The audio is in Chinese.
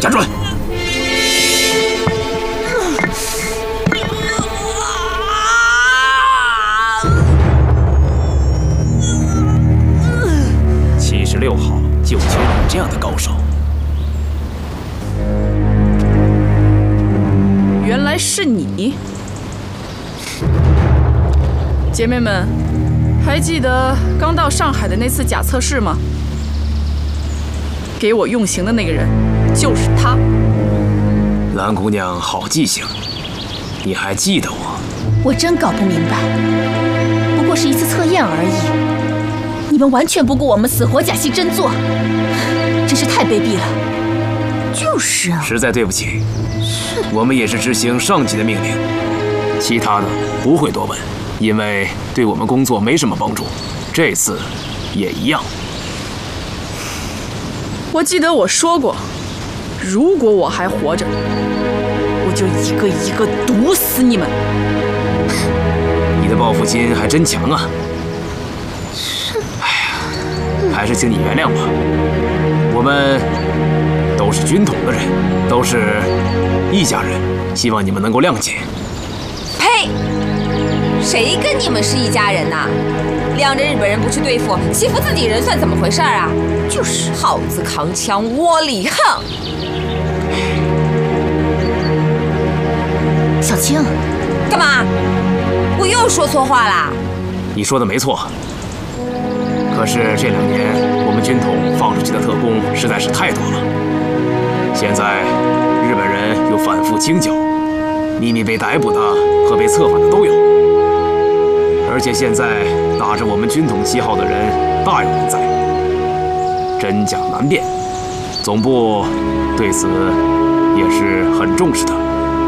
贾传。 76号就缺你这样的高手。 原来是你，姐妹们，还记得刚到上海的那次假测试吗？给我用刑的那个人就是他。 蓝姑娘好记性，你还记得我？ 我真搞不明白，不过是一次测验而已。 你们完全不顾我们死活假戏真做，真是太卑鄙了。 就是啊， 实在对不起，我们也是执行上级的命令，其他的不会多问，因为对我们工作没什么帮助。这次也一样。 我记得我说过，如果我还活着，我就一个一个毒死你们。 你的报复心还真强啊！ 还是请你原谅吧，我们都是军统的人，都是一家人，希望你们能够谅解。 呸！谁跟你们是一家人呐？两着日本人不去对付，欺负自己人算怎么回事啊？就是耗子扛枪，窝里横。 小青， 干嘛？我又说错话啦？ 你说的没错。 可是这2年，我们军统放出去的特工实在是太多了。现在，日本人又反复清剿，秘密被逮捕的和被策反的都有。而且现在打着我们军统旗号的人大有人在，真假难辨。总部对此也是很重视的。